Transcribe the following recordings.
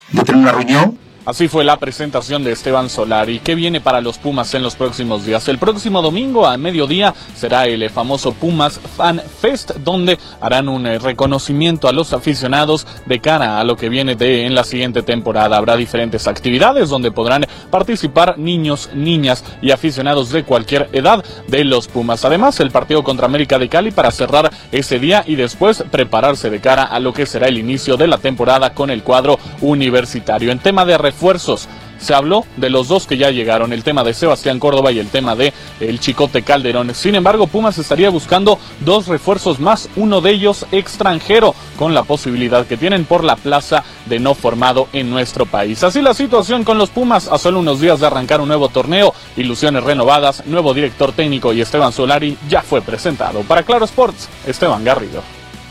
de tener una reunión. Así fue la presentación de Esteban Solari. ¿Qué viene para los Pumas en los próximos días? El próximo domingo a mediodía será el famoso Pumas Fan Fest, donde harán un reconocimiento a los aficionados de cara a lo que viene en la siguiente temporada. Habrá diferentes actividades donde podrán participar niños, niñas y aficionados de cualquier edad de los Pumas. Además, el partido contra América de Cali para cerrar ese día y después prepararse de cara a lo que será el inicio de la temporada con el cuadro universitario. En tema de refuerzos, se habló de los dos que ya llegaron, el tema de Sebastián Córdoba y el tema de el Chicote Calderón. Sin embargo, Pumas estaría buscando dos refuerzos más, uno de ellos extranjero, con la posibilidad que tienen por la plaza de no formado en nuestro país. Así la situación con los Pumas a solo unos días de arrancar un nuevo torneo, ilusiones renovadas, nuevo director técnico y Esteban Solari ya fue presentado. Para Claro Sports, Esteban Garrido.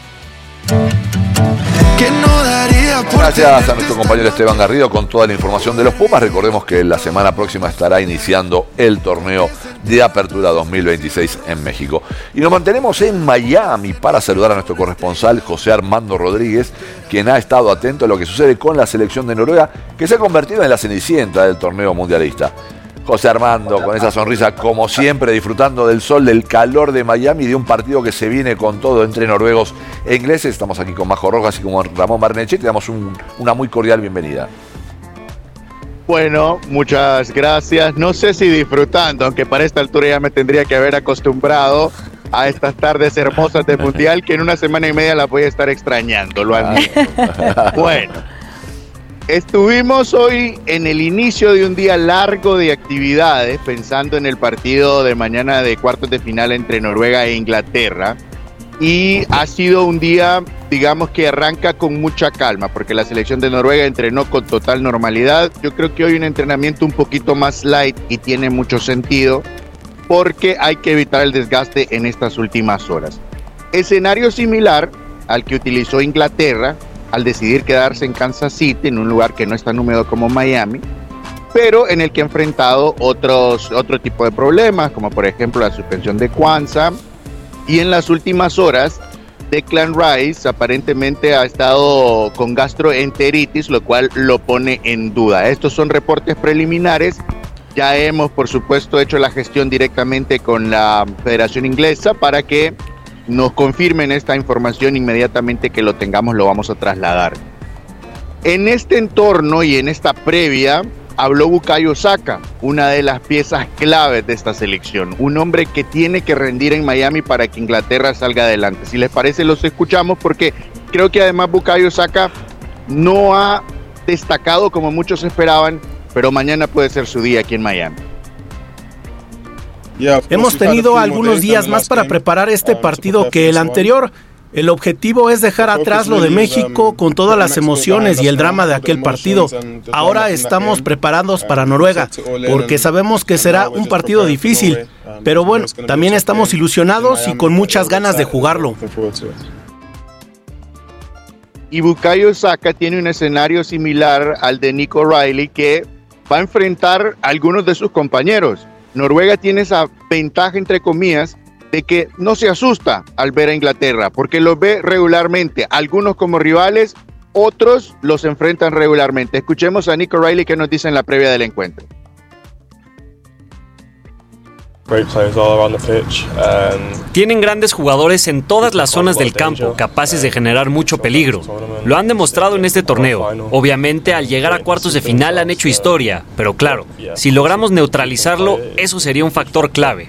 Gracias a nuestro compañero Esteban Garrido con toda la información de los Pumas. Recordemos que la semana próxima estará iniciando el torneo de apertura 2026 en México. Y nos mantenemos en Miami para saludar a nuestro corresponsal José Armando Rodríguez, quien ha estado atento a lo que sucede con la selección de Noruega, que se ha convertido en la cenicienta del torneo mundialista. José Armando, con esa sonrisa, como siempre, disfrutando del sol, del calor de Miami y de un partido que se viene con todo entre noruegos e ingleses. Estamos aquí con Majo Rojas y con Ramón Barnechea. Te damos una muy cordial bienvenida. Bueno, muchas gracias. No sé si disfrutando, aunque para esta altura ya me tendría que haber acostumbrado a estas tardes hermosas de Mundial, que en una semana y media las voy a estar extrañando, lo admito. Bueno. Estuvimos hoy en el inicio de un día largo de actividades, pensando en el partido de mañana de cuartos de final entre Noruega e Inglaterra. Y ha sido un día, digamos, que arranca con mucha calma, porque la selección de Noruega entrenó con total normalidad. Yo creo que hoy un entrenamiento un poquito más light y tiene mucho sentido, porque hay que evitar el desgaste en estas últimas horas. Escenario similar al que utilizó Inglaterra al decidir quedarse en Kansas City, en un lugar que no es tan húmedo como Miami, pero en el que ha enfrentado otro tipo de problemas, como por ejemplo la suspensión de Kwanzaa, y en las últimas horas, Declan Rice aparentemente ha estado con gastroenteritis, lo cual lo pone en duda. Estos son reportes preliminares. Ya hemos, por supuesto, hecho la gestión directamente con la Federación Inglesa para que nos confirmen esta información. Inmediatamente que lo tengamos lo vamos a trasladar. En este entorno y en esta previa habló Bukayo Saka, una de las piezas claves de esta selección, un hombre que tiene que rendir en Miami para que Inglaterra salga adelante. Si les parece, los escuchamos, porque creo que además Bukayo Saka no ha destacado como muchos esperaban, pero mañana puede ser su día aquí en Miami. Hemos tenido algunos días más para preparar este partido que el anterior. El objetivo es dejar atrás lo de México con todas las emociones y el drama de aquel partido. Ahora estamos preparados para Noruega, porque sabemos que será un partido difícil. Pero bueno, también estamos ilusionados y con muchas ganas de jugarlo. Y Bukayo Saka tiene un escenario similar al de Nico Riley, que va a enfrentar a algunos de sus compañeros. Noruega tiene esa ventaja, entre comillas, de que no se asusta al ver a Inglaterra, porque los ve regularmente, algunos como rivales, otros los enfrentan regularmente. Escuchemos a Nico Riley que nos dice en la previa del encuentro. Tienen grandes jugadores en todas las zonas del campo, capaces de generar mucho peligro. Lo han demostrado en este torneo. Obviamente, al llegar a cuartos de final han hecho historia, pero claro, si logramos neutralizarlo, eso sería un factor clave.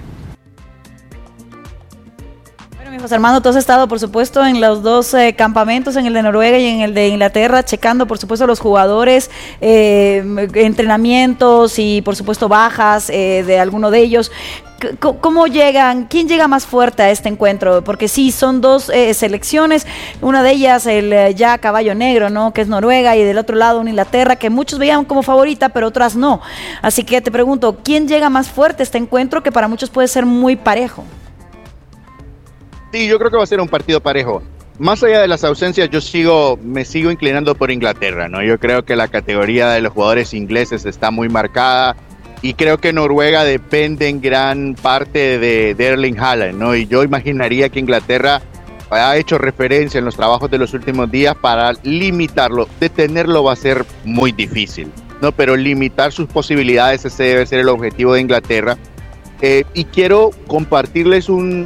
José Armando, tú has estado, por supuesto, en los dos campamentos, en el de Noruega y en el de Inglaterra, checando, por supuesto, los jugadores, entrenamientos y, por supuesto, bajas de alguno de ellos. ¿Cómo llegan? ¿Quién llega más fuerte a este encuentro? Porque sí, son dos selecciones, una de ellas el ya caballo negro, ¿no?, que es Noruega, y del otro lado una Inglaterra que muchos veían como favorita, pero otras no. Así que te pregunto, ¿quién llega más fuerte a este encuentro que para muchos puede ser muy parejo? Sí, yo creo que va a ser un partido parejo. Más allá de las ausencias, me sigo inclinando por Inglaterra, ¿no? Yo creo que la categoría de los jugadores ingleses está muy marcada y creo que Noruega depende en gran parte de Erling Haaland, ¿no? Y yo imaginaría que Inglaterra ha hecho referencia en los trabajos de los últimos días, para limitarlo. Detenerlo va a ser muy difícil, ¿no? Pero limitar sus posibilidades, ese debe ser el objetivo de Inglaterra. Y quiero compartirles un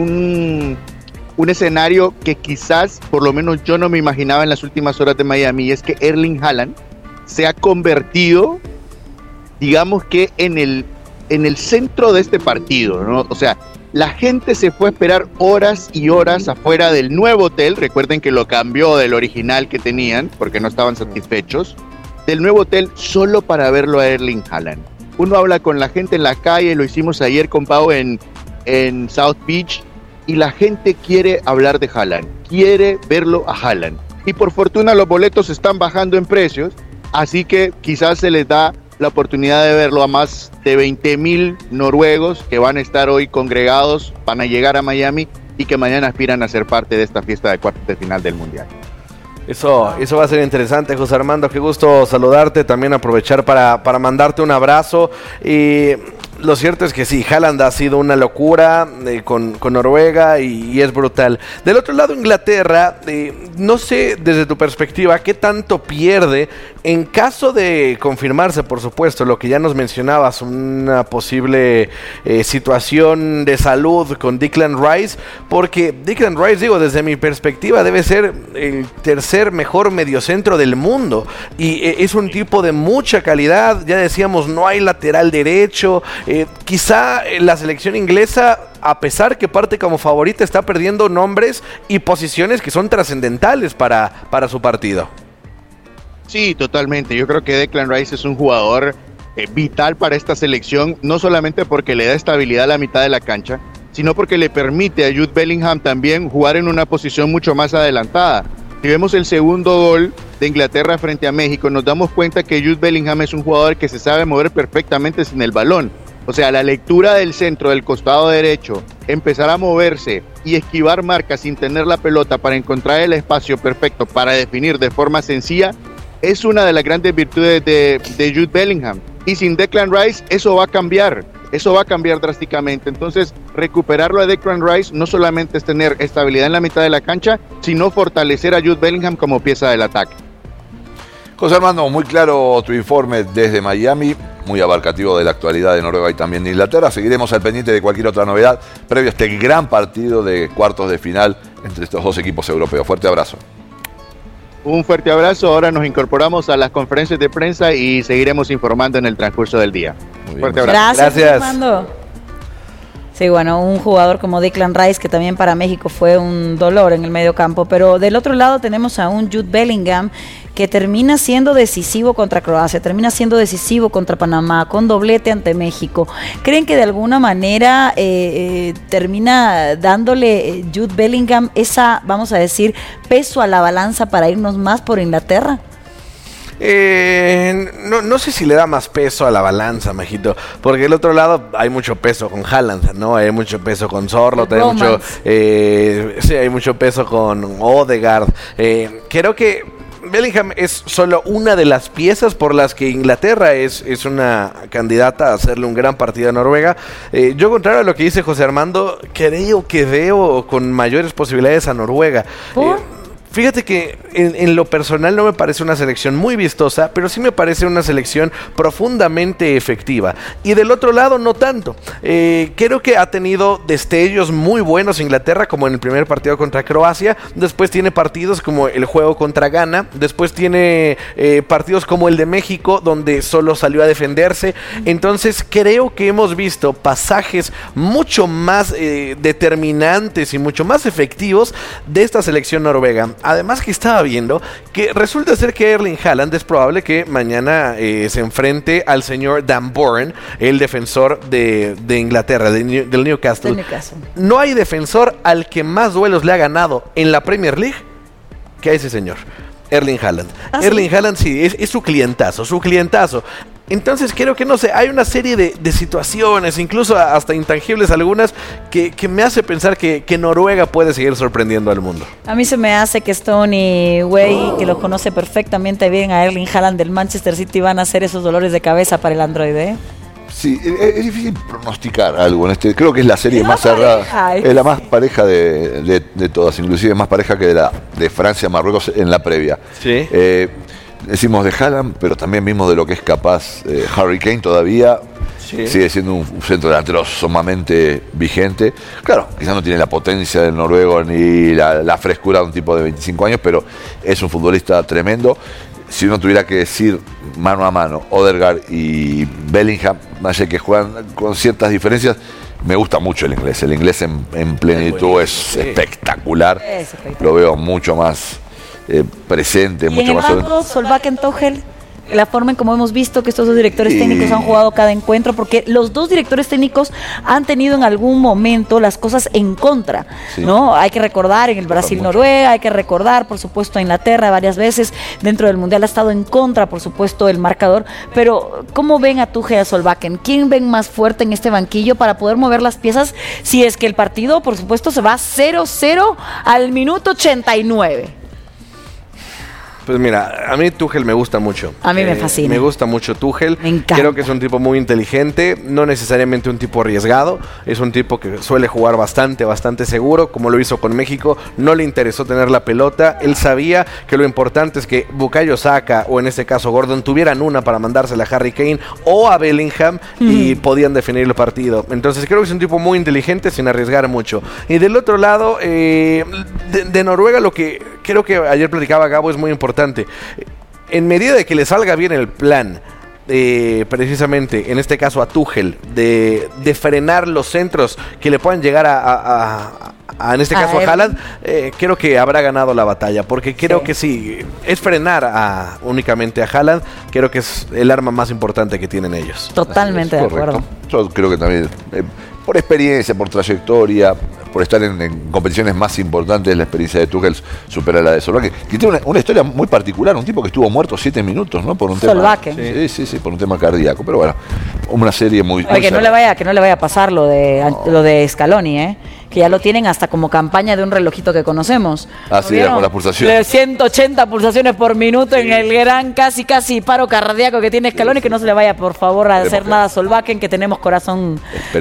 escenario que quizás, por lo menos yo no me imaginaba en las últimas horas de Miami, y es que Erling Haaland se ha convertido, digamos que en el centro de este partido, ¿no? O sea, la gente se fue a esperar horas y horas afuera del nuevo hotel. Recuerden que lo cambió del original que tenían porque no estaban satisfechos. Del nuevo hotel solo para verlo a Erling Haaland. Uno habla con la gente en la calle, lo hicimos ayer con Pau en South Beach, y la gente quiere hablar de Haaland, quiere verlo a Haaland. Y por fortuna los boletos están bajando en precios, así que quizás se les da la oportunidad de verlo a más de 20,000 noruegos que van a estar hoy congregados, van a llegar a Miami y que mañana aspiran a ser parte de esta fiesta de cuartos de final del Mundial. Eso va a ser interesante, José Armando, qué gusto saludarte, también aprovechar para mandarte un abrazo. Y lo cierto es que sí, Haaland ha sido una locura con Noruega y es brutal. Del otro lado, Inglaterra, no sé desde tu perspectiva qué tanto pierde en caso de confirmarse, por supuesto, lo que ya nos mencionabas, una posible situación de salud con Declan Rice, porque Declan Rice, digo, desde mi perspectiva debe ser el tercer mejor mediocentro del mundo y es un tipo de mucha calidad. Ya decíamos, no hay lateral derecho. Quizá la selección inglesa, a pesar que parte como favorita, está perdiendo nombres y posiciones que son trascendentales para su partido. Sí, totalmente. Yo creo que Declan Rice es un jugador vital para esta selección, no solamente porque le da estabilidad a la mitad de la cancha, sino porque le permite a Jude Bellingham también jugar en una posición mucho más adelantada. Si vemos el segundo gol de Inglaterra frente a México, nos damos cuenta que Jude Bellingham es un jugador que se sabe mover perfectamente sin el balón. O sea, la lectura del centro, del costado derecho, empezar a moverse y esquivar marcas sin tener la pelota para encontrar el espacio perfecto para definir de forma sencilla, es una de las grandes virtudes de Jude Bellingham. Y sin Declan Rice eso va a cambiar drásticamente. Entonces, recuperarlo a Declan Rice no solamente es tener estabilidad en la mitad de la cancha, sino fortalecer a Jude Bellingham como pieza del ataque. José Armando, muy claro tu informe desde Miami, muy abarcativo de la actualidad de Noruega y también de Inglaterra. Seguiremos al pendiente de cualquier otra novedad previo a este gran partido de cuartos de final entre estos dos equipos europeos. Fuerte abrazo. Un fuerte abrazo. Ahora nos incorporamos a las conferencias de prensa y seguiremos informando en el transcurso del día. Fuerte abrazo. Gracias. Armando. Sí, bueno, un jugador como Declan Rice, que también para México fue un dolor en el medio campo, pero del otro lado tenemos a un Jude Bellingham que termina siendo decisivo contra Croacia, termina siendo decisivo contra Panamá, con doblete ante México. ¿Creen que de alguna manera termina dándole Jude Bellingham esa, vamos a decir, peso a la balanza para irnos más por Inglaterra? No sé si le da más peso a la balanza, Majito, porque del otro lado hay mucho peso con Haaland, ¿no? Hay mucho peso con Sorloth, hay mucho peso con Odegaard. Creo que Bellingham es solo una de las piezas por las que Inglaterra es una candidata a hacerle un gran partido a Noruega. Yo, contrario a lo que dice José Armando, creo que veo con mayores posibilidades a Noruega. Fíjate que en lo personal no me parece una selección muy vistosa, pero sí me parece una selección profundamente efectiva. Y del otro lado no tanto. Creo que ha tenido destellos muy buenos Inglaterra, como en el primer partido contra Croacia. Después tiene partidos como el juego contra Ghana. Después tiene partidos como el de México, donde solo salió a defenderse. Entonces creo que hemos visto pasajes mucho más determinantes y mucho más efectivos de esta selección noruega. Además que estaba viendo que resulta ser que Erling Haaland es probable que mañana se enfrente al señor Dan Burn, el defensor de Inglaterra, del Newcastle. No hay defensor al que más duelos le ha ganado en la Premier League que a ese señor, Erling Haaland. Erling Haaland sí, es su clientazo. Entonces creo que, no sé, hay una serie de situaciones, incluso hasta intangibles algunas, que me hace pensar que Noruega puede seguir sorprendiendo al mundo. A mí se me hace que Stoney Way, que lo conoce perfectamente bien a Erling Haaland del Manchester City, van a hacer esos dolores de cabeza para el androide. Sí, es difícil pronosticar algo en este. Creo que es la serie más cerrada. Es la más pareja de todas, inclusive más pareja que la de Francia-Marruecos en la previa. Sí. Decimos de Haaland, pero también vimos de lo que es capaz Harry Kane todavía. Sí. Sigue siendo un centro delantero sumamente vigente. Claro, quizás no tiene la potencia del noruego ni la frescura de un tipo de 25 años, pero es un futbolista tremendo. Si uno tuviera que decir mano a mano, Odegaard y Bellingham, más allá que juegan con ciertas diferencias, me gusta mucho el inglés. El inglés en plenitud es espectacular. Lo veo mucho más presente, ¿Y mucho en el más... banco, Solbakken, Tuchel? La forma en como hemos visto que estos dos directores técnicos han jugado cada encuentro, porque los dos directores técnicos han tenido en algún momento las cosas en contra, ¿no? Hay que recordar en el Brasil-Noruega, hay que recordar, por supuesto, a Inglaterra varias veces dentro del Mundial ha estado en contra, por supuesto, el marcador, pero ¿cómo ven a Tuchel y a Solbakken? ¿Quién ven más fuerte en este banquillo para poder mover las piezas si es que el partido, por supuesto, se va 0-0 al minuto 89? Pues mira, a mí Tuchel me gusta mucho. A mí me fascina. Me gusta mucho Tuchel. Me encanta. Creo que es un tipo muy inteligente, no necesariamente un tipo arriesgado. Es un tipo que suele jugar bastante seguro, como lo hizo con México. No le interesó tener la pelota. Él sabía que lo importante es que Bukayo Saka, o en este caso Gordon, tuvieran una para mandársela a Harry Kane o a Bellingham y podían definir el partido. Entonces creo que es un tipo muy inteligente sin arriesgar mucho. Y del otro lado, de Noruega, lo que creo que ayer platicaba Gabo es muy importante. En medida de que le salga bien el plan, precisamente en este caso a Tuchel, de frenar los centros que le puedan llegar en este caso a Haaland, creo que habrá ganado la batalla, porque creo que sí, es frenar únicamente a Haaland, creo que es el arma más importante que tienen ellos. Totalmente de acuerdo. Yo creo que también, por experiencia, por trayectoria, por estar en competiciones más importantes, la experiencia de Tuchel supera la de Solbakken, que tiene una historia muy particular, un tipo que estuvo muerto 7 minutos, ¿no? Por un tema, sí, por un tema cardíaco, pero bueno, una serie muy... Oye, que no le vaya a pasar lo de Scaloni, que ya lo tienen hasta como campaña de un relojito que conocemos. Así era, con las pulsaciones. 180 pulsaciones por minuto en el gran casi paro cardíaco que tiene Scaloni, que no se le vaya por favor a hacer nada a Solbakken, que tenemos corazón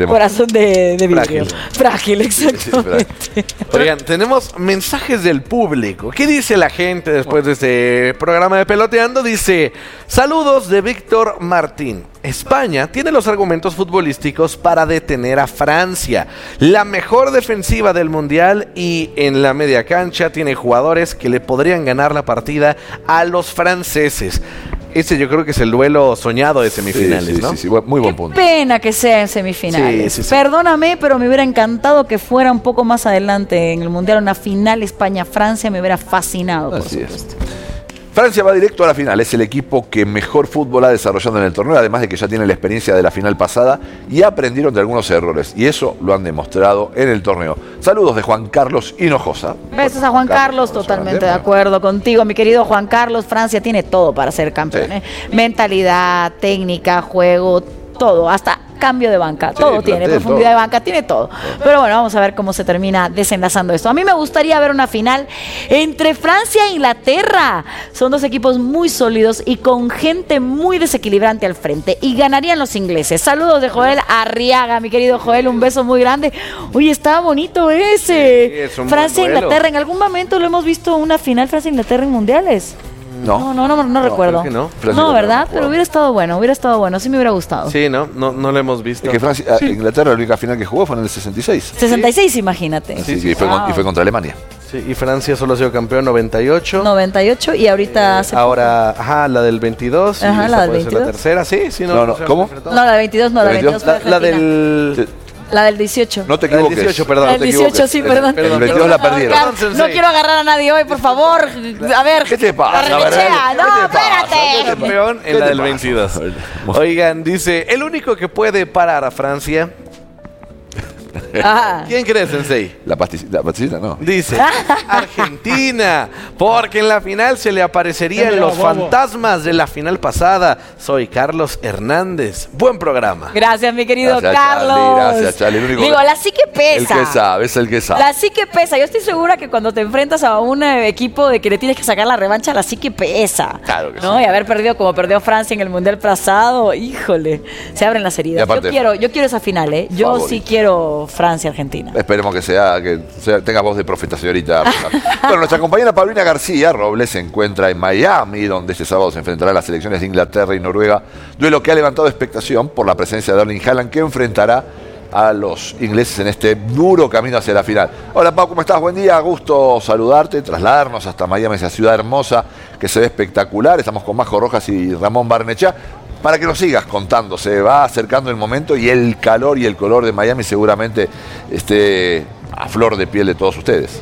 de vidrio. Frágil, exactamente. Oigan, tenemos mensajes del público. ¿Qué dice la gente después de este programa de Peloteando? Dice, saludos de Víctor Martín. España tiene los argumentos futbolísticos para detener a Francia, la mejor defensiva del Mundial, y en la media cancha tiene jugadores que le podrían ganar la partida a los franceses. Ese yo creo que es el duelo soñado de semifinales, ¿no? Sí, muy buen punto. Qué pena que sea en semifinales. Sí. Perdóname, pero me hubiera encantado que fuera un poco más adelante en el Mundial, una final España-Francia, me hubiera fascinado, por supuesto. Francia va directo a la final, es el equipo que mejor fútbol ha desarrollado en el torneo, además de que ya tiene la experiencia de la final pasada y aprendieron de algunos errores, y eso lo han demostrado en el torneo. Saludos de Juan Carlos Hinojosa. Besos a Juan Carlos, totalmente de acuerdo contigo, mi querido Juan Carlos. Francia tiene todo para ser campeón, mentalidad, técnica, juego, todo, hasta cambio de banca, todo tiene, profundidad de banca, tiene todo. Pero bueno, vamos a ver cómo se termina desenlazando esto. A mí me gustaría ver una final entre Francia e Inglaterra. Son dos equipos muy sólidos y con gente muy desequilibrante al frente, y ganarían los ingleses. Saludos de Joel Arriaga, mi querido Joel, un beso muy grande. Uy, estaba bonito ese. Sí, Francia e Inglaterra, en algún momento lo hemos visto una final Francia-Inglaterra en mundiales. No recuerdo. No, ¿verdad? Pero hubiera estado bueno, sí me hubiera gustado. Sí, no lo hemos visto. Es que Francia, Inglaterra, la única final que jugó fue en el 66. 66, imagínate. Sí, y fue contra Alemania. Sí, y Francia solo ha sido campeón 98. 98 y ahorita... ahora, la del 22. Ajá, la del 22. La tercera, sí. No, ¿cómo? No, la del 22 no, la del 22 fue la del... La del 18. No te equivoques. El 18, perdón. El 18, sí, perdón. El 22 la perdieron. No quiero agarrar a nadie hoy, por favor. A ver. ¿Qué te pasa? No, espérate. Campeón en la del 22. Oigan, dice, el único que puede parar a Francia ¿Quién cree, Sensei? La pastillita no. Dice Argentina, porque en la final se le aparecerían los fantasmas de la final pasada. Soy Carlos Hernández. Buen programa. Gracias, mi querido Gracias, Carlos. Charlie, gracias, Charlie. Digo, la psique pesa. El que sabe, es el que sabe. La psique pesa. Yo estoy segura que cuando te enfrentas a un equipo de que le tienes que sacar la revancha, la psique pesa. Claro que ¿no? sí. Y haber perdido como perdió Francia en el Mundial pasado, híjole, se abren las heridas. Yo quiero esa final, ¿eh? Yo favorito. Sí quiero Francia-Argentina. Esperemos que tenga voz de profeta, señorita. Bueno, nuestra compañera Paulina García Robles se encuentra en Miami, donde este sábado se enfrentará a las selecciones de Inglaterra y Noruega. Duelo que ha levantado expectación por la presencia de Erling Haaland, que enfrentará a los ingleses en este duro camino hacia la final. Hola Pau, ¿cómo estás? Buen día, gusto saludarte, trasladarnos hasta Miami, esa ciudad hermosa que se ve espectacular. Estamos con Majo Rojas y Ramón Barnechea para que nos sigas contando. Se va acercando el momento y el calor y el color de Miami seguramente esté a flor de piel de todos ustedes.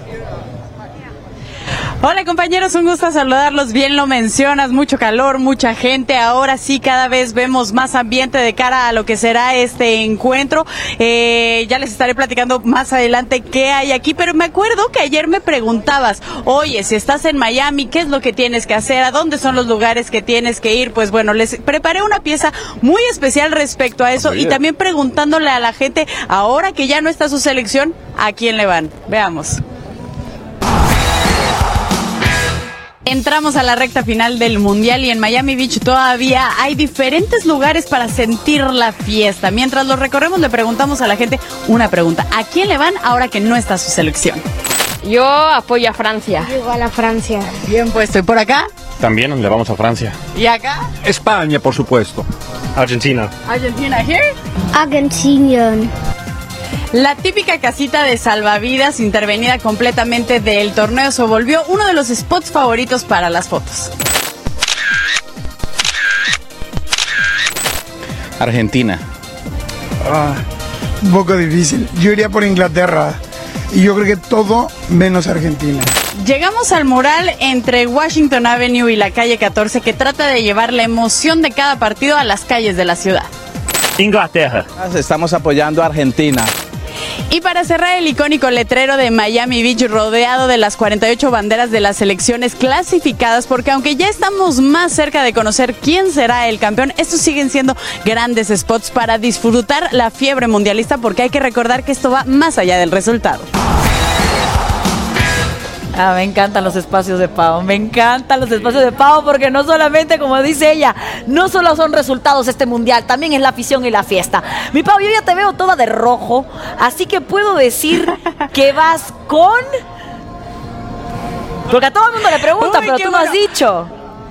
Hola compañeros, un gusto saludarlos, bien lo mencionas, mucho calor, mucha gente, ahora sí cada vez vemos más ambiente de cara a lo que será este encuentro, ya les estaré platicando más adelante qué hay aquí, pero me acuerdo que ayer me preguntabas, oye, si estás en Miami, ¿qué es lo que tienes que hacer? ¿A dónde son los lugares que tienes que ir? Pues bueno, les preparé una pieza muy especial respecto a eso y también preguntándole a la gente, ahora que ya no está su selección, ¿a quién le van? Veamos. Entramos a la recta final del Mundial y en Miami Beach todavía hay diferentes lugares para sentir la fiesta. Mientras lo recorremos le preguntamos a la gente una pregunta. ¿A quién le van ahora que no está su selección? Yo apoyo a Francia. Igual a Francia. Bien puesto. ¿Y por acá? También le vamos a Francia. ¿Y acá? España, por supuesto. Argentina. ¿Argentina here? Argentina. La típica casita de salvavidas intervenida completamente del torneo se volvió uno de los spots favoritos para las fotos. Argentina. Un poco difícil. Yo iría por Inglaterra. Y yo creo que todo menos Argentina. Llegamos al mural entre Washington Avenue y la calle 14 que trata de llevar la emoción de cada partido a las calles de la ciudad. Inglaterra. Estamos apoyando a Argentina. Y para cerrar el icónico letrero de Miami Beach rodeado de las 48 banderas de las selecciones clasificadas, porque aunque ya estamos más cerca de conocer quién será el campeón, estos siguen siendo grandes spots para disfrutar la fiebre mundialista, porque hay que recordar que esto va más allá del resultado. Me encantan los espacios de Pau, porque no solamente, como dice ella, no solo son resultados este mundial, también es la afición y la fiesta. Mi Pau, yo ya te veo toda de rojo, así que puedo decir que vas con... Porque a todo el mundo le pregunta, pero tú no has dicho.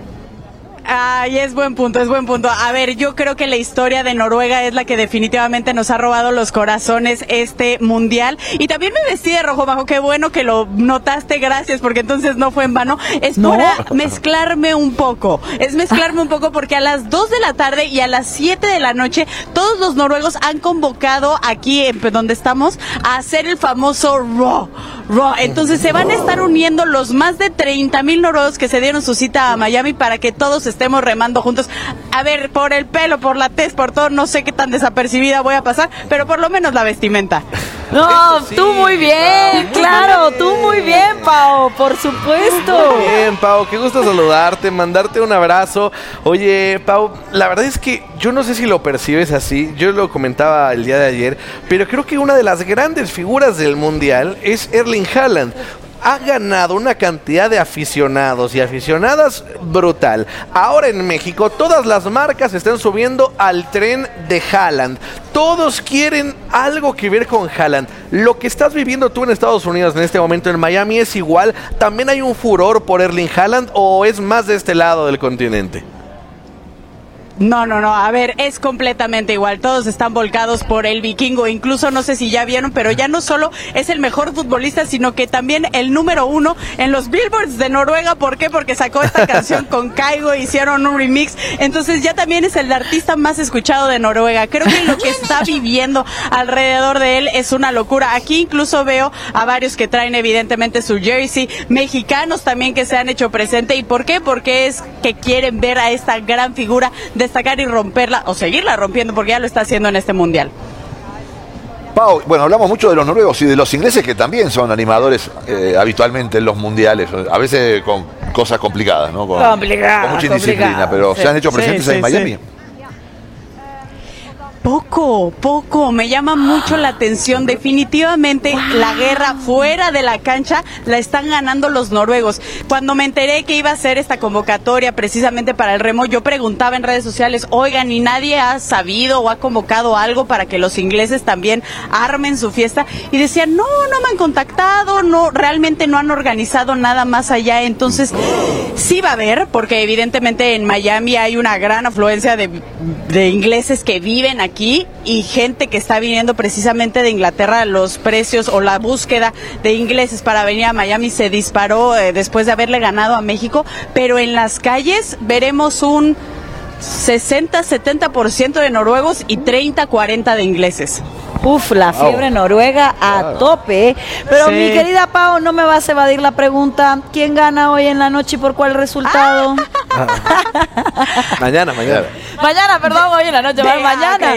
Ay, es buen punto. A ver, yo creo que la historia de Noruega es la que definitivamente nos ha robado los corazones este mundial. Y también me vestí de rojo, Majo, qué bueno que lo notaste, gracias, porque entonces no fue en vano. Es para mezclarme un poco. Es mezclarme un poco porque a las 2 de la tarde y a las 7 de la noche, todos los noruegos han convocado aquí, donde estamos, a hacer el famoso Raw. Entonces se van a estar uniendo los más de 30,000 noruegos que se dieron su cita a Miami para que todos estemos remando juntos. A ver, por el pelo, por la tez, por todo, no sé qué tan desapercibida voy a pasar, pero por lo menos la vestimenta. No, sí, tú muy bien, claro, tú muy bien, Pau, por supuesto. Muy bien, Pau, qué gusto saludarte, mandarte un abrazo. Oye, Pau, la verdad es que yo no sé si lo percibes así, yo lo comentaba el día de ayer, pero creo que una de las grandes figuras del Mundial es Erling Haaland. Ha ganado una cantidad de aficionados y aficionadas brutal. Ahora en México todas las marcas están subiendo al tren de Haaland. Todos quieren algo que ver con Haaland. Lo que estás viviendo tú en Estados Unidos en este momento en Miami es igual. ¿También hay un furor por Erling Haaland o es más de este lado del continente? No, a ver, es completamente igual, todos están volcados por el vikingo, incluso no sé si ya vieron, pero ya no solo es el mejor futbolista, sino que también el número 1 en los Billboards de Noruega. ¿Por qué? Porque sacó esta canción con Kygo, hicieron un remix, entonces ya también es el artista más escuchado de Noruega. Creo que lo que está viviendo alrededor de él es una locura. Aquí incluso veo a varios que traen evidentemente su jersey, mexicanos también que se han hecho presente. ¿Y por qué? Porque es que quieren ver a esta gran figura destacar y romperla o seguirla rompiendo, porque ya lo está haciendo en este mundial. Pau, bueno, hablamos mucho de los noruegos y de los ingleses que también son animadores habitualmente en los mundiales, a veces con cosas complicadas, ¿no? Con mucha indisciplina, pero ¿se han hecho presentes en Miami? Sí. Poco, me llama mucho la atención. Definitivamente la guerra fuera de la cancha la están ganando los noruegos. Cuando me enteré que iba a ser esta convocatoria precisamente para el remo, yo preguntaba en redes sociales, oigan, ¿y nadie ha sabido o ha convocado algo para que los ingleses también armen su fiesta? Y decían, no me han contactado, no, realmente no han organizado nada más allá. Entonces, sí va a haber, porque evidentemente en Miami hay una gran afluencia de ingleses que viven aquí y gente que está viniendo precisamente de Inglaterra. Los precios o la búsqueda de ingleses para venir a Miami se disparó después de haberle ganado a México, pero en las calles veremos un 60-70% de noruegos y 30-40% de ingleses. Uf, la fiebre noruega a tope. Pero mi querida Pau, no me vas a evadir la pregunta. ¿Quién gana hoy en la noche y por cuál resultado? Mañana. Mañana, perdón, hoy en la noche, mañana.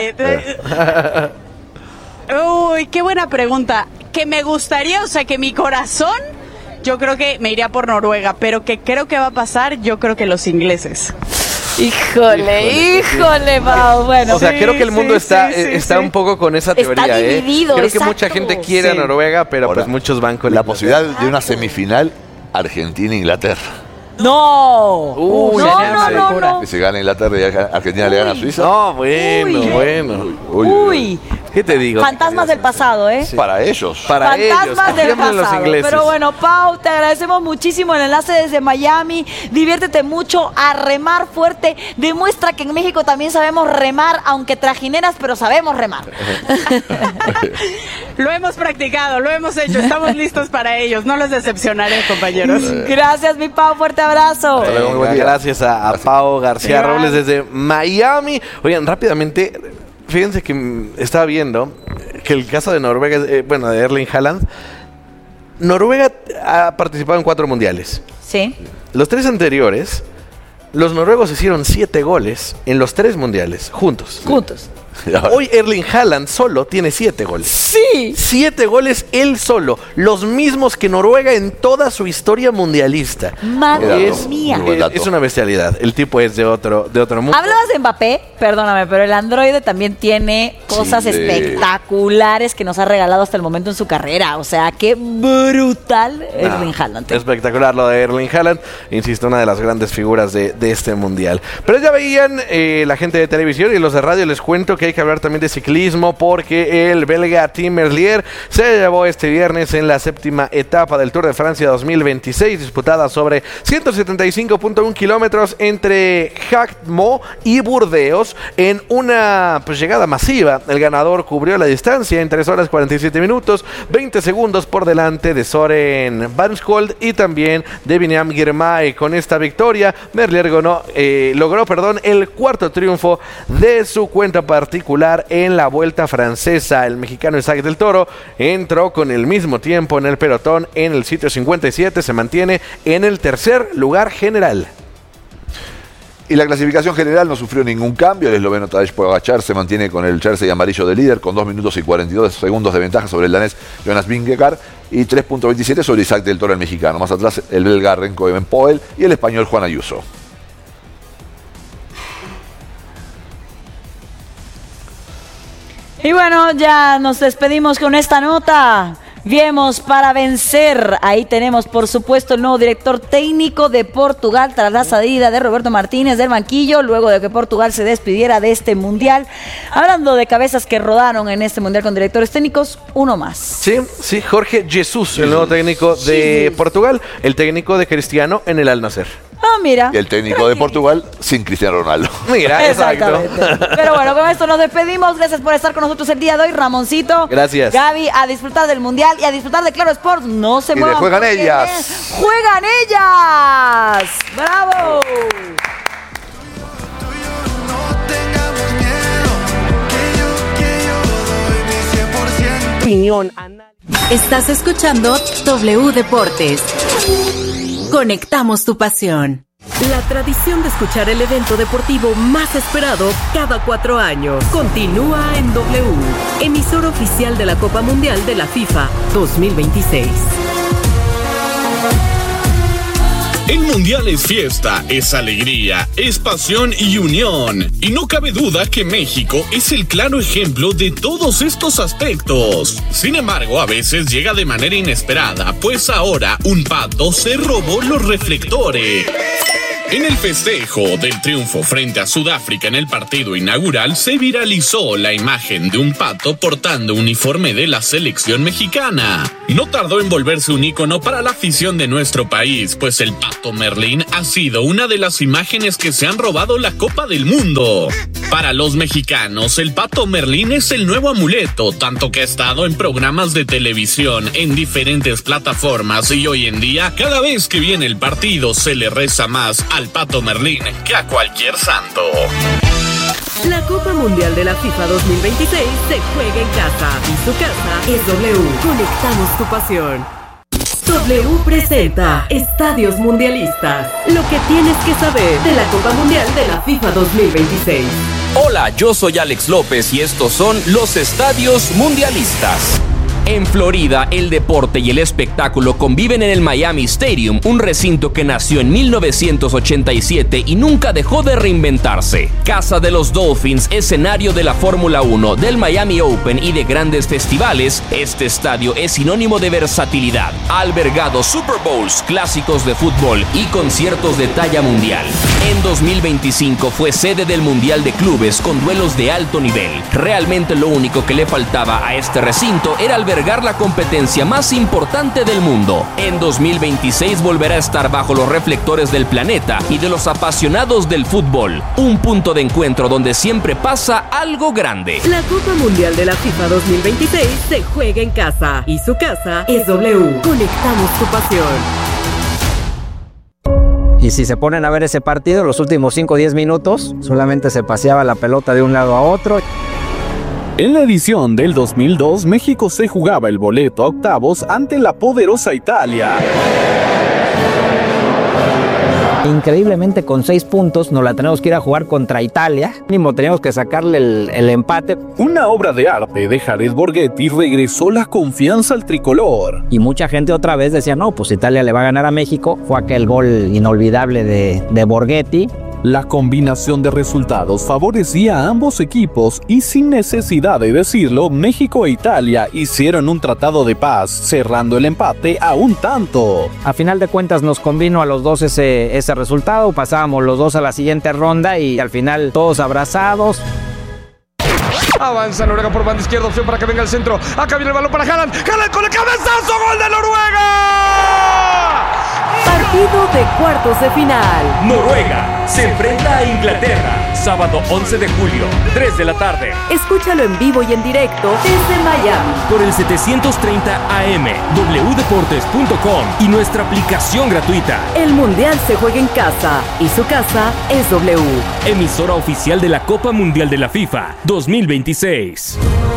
Uy, qué buena pregunta. Que me gustaría, o sea, que mi corazón, yo creo que me iría por Noruega, pero que creo que va a pasar, yo creo que los ingleses. Híjole, Pau. Bueno, o sea, creo que el mundo está un poco con esa teoría. Está dividido, creo que mucha gente quiere a Noruega, pero ahora, pues muchos van con la posibilidad de una semifinal Argentina-Inglaterra. No. Que se gane Inglaterra y Argentina le gana a Suiza. No, bueno. Uy. ¿Qué te digo? Fantasmas del pasado, ¿eh? Sí. Para ellos. Fantasmas del pasado. Pero bueno, Pau, te agradecemos muchísimo el enlace desde Miami. Diviértete mucho, a remar fuerte. Demuestra que en México también sabemos remar, aunque trajineras, pero sabemos remar. Lo hemos practicado, lo hemos hecho. Estamos listos para ellos. No los decepcionaré, compañeros. Gracias, mi Pau. Fuerte abrazo. Gracias a Pau García Robles desde Miami. Oigan, rápidamente, fíjense que estaba viendo que el caso de Noruega, de Erling Haaland, Noruega ha participado en 4 mundiales. Sí. Los 3 anteriores, los noruegos hicieron 7 goles en los 3 mundiales, juntos. Hoy Erling Haaland solo tiene 7 goles. Sí. 7 goles él solo. Los mismos que Noruega en toda su historia mundialista. Madre mía. Es una bestialidad. El tipo es de otro mundo. Hablabas de Mbappé, perdóname, pero el androide también tiene cosas espectaculares que nos ha regalado hasta el momento en su carrera. O sea, qué brutal Erling Haaland. Espectacular lo de Erling Haaland. Insisto, una de las grandes figuras de este mundial. Pero ya veían la gente de televisión y los de radio, les cuento que hay que hablar también de ciclismo porque el belga Tim Merlier se llevó este viernes en la 7ª etapa del Tour de Francia 2026, disputada sobre 175.1 kilómetros entre Jacmel y Burdeos en una llegada masiva. El ganador cubrió la distancia en 3 horas 47 minutos, 20 segundos por delante de Søren Vanskjold y también de Biniam Girmay. Con esta victoria, Merlier logró el 4º triunfo de su cuenta particular en la Vuelta Francesa. El mexicano Isaac del Toro entró con el mismo tiempo en el pelotón en el sitio 57, se mantiene en el 3er lugar general. Y la clasificación general no sufrió ningún cambio. El esloveno Tadej Pogačar se mantiene con el jersey amarillo de líder con 2 minutos y 42 segundos de ventaja sobre el danés Jonas Vingegaard y 3.27 sobre Isaac del Toro, el mexicano. Más atrás el belga Renko Evenepoel y el español Juan Ayuso. Y bueno, ya nos despedimos con esta nota. Viemos para vencer. Ahí tenemos, por supuesto, el nuevo director técnico de Portugal tras la salida de Roberto Martínez del banquillo, luego de que Portugal se despidiera de este mundial. Hablando de cabezas que rodaron en este mundial con directores técnicos, uno más. Sí, Jorge Jesus, el nuevo técnico de Portugal, el técnico de Cristiano en el Al Nassr. Mira. Y el técnico de Portugal sin Cristiano Ronaldo. Mira, exacto. Pero bueno, con esto nos despedimos. Gracias por estar con nosotros el día de hoy, Ramoncito. Gracias. Gaby, a disfrutar del mundial y a disfrutar de Claro Sports. No se muevan. ¡Juegan ellas! ¡Juegan ellas! ¡Bravo! Estás escuchando W Deportes. Conectamos tu pasión. La tradición de escuchar el evento deportivo más esperado cada 4 años continúa en W, emisora oficial de la Copa Mundial de la FIFA 2026. El Mundial es fiesta, es alegría, es pasión y unión. Y no cabe duda que México es el claro ejemplo de todos estos aspectos. Sin embargo, a veces llega de manera inesperada, pues ahora un pato se robó los reflectores. En el festejo del triunfo frente a Sudáfrica en el partido inaugural, se viralizó la imagen de un pato portando uniforme de la selección mexicana. No tardó en volverse un ícono para la afición de nuestro país, pues el pato Merlín ha sido una de las imágenes que se han robado la Copa del Mundo. Para los mexicanos, el pato Merlín es el nuevo amuleto, tanto que ha estado en programas de televisión, en diferentes plataformas, y hoy en día, cada vez que viene el partido, se le reza más al pato Merlín que a cualquier santo. La Copa Mundial de la FIFA 2026 se juega en casa y su casa es W. Conectamos tu pasión. W presenta Estadios Mundialistas. Lo que tienes que saber de la Copa Mundial de la FIFA 2026. Hola, yo soy Alex López y estos son los Estadios Mundialistas. En Florida, el deporte y el espectáculo conviven en el Miami Stadium, un recinto que nació en 1987 y nunca dejó de reinventarse. Casa de los Dolphins, escenario de la Fórmula 1, del Miami Open y de grandes festivales, este estadio es sinónimo de versatilidad. Ha albergado Super Bowls, clásicos de fútbol y conciertos de talla mundial. En 2025 fue sede del Mundial de Clubes con duelos de alto nivel. Realmente lo único que le faltaba a este recinto era albergar la competencia más importante del mundo. En 2026 volverá a estar bajo los reflectores del planeta y de los apasionados del fútbol. Un punto de encuentro donde siempre pasa algo grande. La Copa Mundial de la FIFA 2026 se juega en casa y su casa es W. Conectamos tu pasión. Y si se ponen a ver ese partido, los últimos 5 o 10 minutos, solamente se paseaba la pelota de un lado a otro. En la edición del 2002, México se jugaba el boleto a octavos ante la poderosa Italia. Increíblemente, con 6 puntos nos la tenemos que ir a jugar contra Italia. Mínimo teníamos que sacarle el empate. Una obra de arte de Jared Borghetti regresó la confianza al tricolor. Y mucha gente otra vez decía, no, pues Italia le va a ganar a México. Fue aquel gol inolvidable de Borghetti. La combinación de resultados favorecía a ambos equipos y sin necesidad de decirlo, México e Italia hicieron un tratado de paz, cerrando el empate a un tanto. A final de cuentas nos convino a los dos ese resultado, pasábamos los dos a la siguiente ronda y al final todos abrazados. Avanza Noruega por banda izquierda, opción para que venga el centro. Acá viene el balón para Haaland. Haaland con el cabezazo, gol de Noruega. Partido de cuartos de final. Noruega se enfrenta a Inglaterra, sábado 11 de julio, 3 de la tarde. Escúchalo en vivo y en directo desde Miami. Por el 730 AM, wdeportes.com y nuestra aplicación gratuita. El Mundial se juega en casa y su casa es W. Emisora oficial de la Copa Mundial de la FIFA 2026.